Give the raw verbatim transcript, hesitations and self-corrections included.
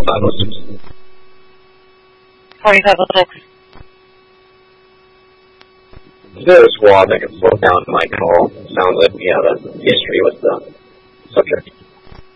forty-five oh six. forty-five oh six. Is there a squad that can slow down my call? Sounds like we have a history with the subject.